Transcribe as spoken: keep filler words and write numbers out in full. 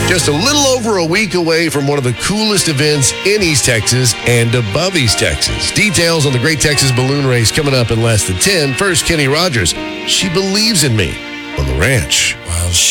Just a little over a week away from one of the coolest events in East Texas and above East Texas. Details on the Great Texas Balloon Race coming up in less than ten. First, Kenny Rogers. She believes in me on the ranch. Well,